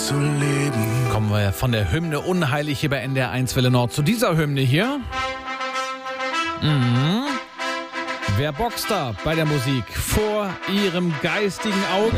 zu leben. Kommen wir von der Hymne Unheilig hier bei NDR 1 Welle Nord zu dieser Hymne hier. Wer boxt da bei der Musik vor ihrem geistigen Auge?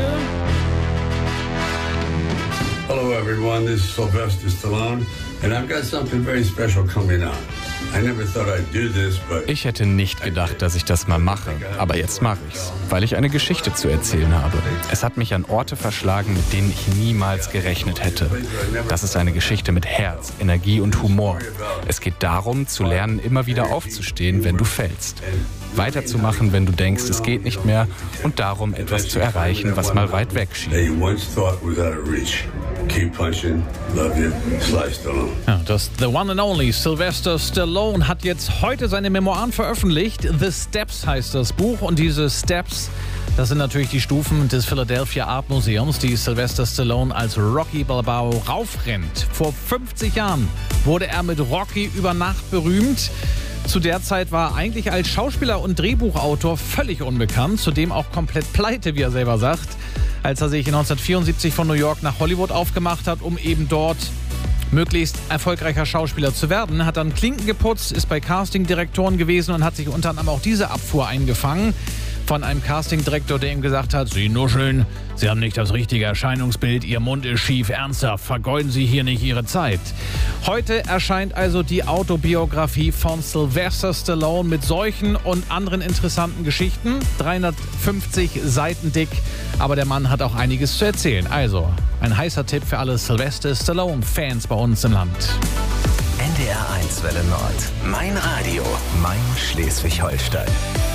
Hello everyone, this is Sylvester Stallone and I've got something very special coming up. I never thought I'd do this, but Ich hätte nicht gedacht, dass ich das mal mache, aber jetzt mache ich's, weil ich eine Geschichte zu erzählen habe. Es hat mich an Orte verschlagen, mit denen ich niemals gerechnet hätte. Das ist eine Geschichte mit Herz, Energie und Humor. Es geht darum, zu lernen, immer wieder aufzustehen, wenn du fällst. Weiterzumachen, wenn du denkst, es geht nicht mehr, und darum, etwas zu erreichen, was mal weit weg schien. that you once thought was out of reach. Keep punching, love you, Sly Stallone. Ja, das The One and Only Sylvester Stallone hat jetzt heute seine Memoiren veröffentlicht. The Steps heißt das Buch, und diese Steps, das sind natürlich die Stufen des Philadelphia Art Museums, die Sylvester Stallone als Rocky Balboa raufrennt. Vor 50 Jahren wurde er mit Rocky über Nacht berühmt. Zu der Zeit war er eigentlich als Schauspieler und Drehbuchautor völlig unbekannt, zudem auch komplett pleite, wie er selber sagt, als er sich 1974 von New York nach Hollywood aufgemacht hat, um eben dort möglichst erfolgreicher Schauspieler zu werden. Hat dann Klinken geputzt, ist bei Castingdirektoren gewesen und hat sich unter anderem auch diese Abfuhr eingefangen von einem Castingdirektor, der ihm gesagt hat: Sie nuscheln, Sie haben nicht das richtige Erscheinungsbild, Ihr Mund ist schief, ernsthaft, vergeuden Sie hier nicht Ihre Zeit. Heute erscheint also die Autobiografie von Sylvester Stallone mit solchen und anderen interessanten Geschichten. 350 Seiten dick, aber der Mann hat auch einiges zu erzählen. Also, ein heißer Tipp für alle Sylvester Stallone-Fans bei uns im Land. NDR 1 Welle Nord. Mein Radio, mein Schleswig-Holstein.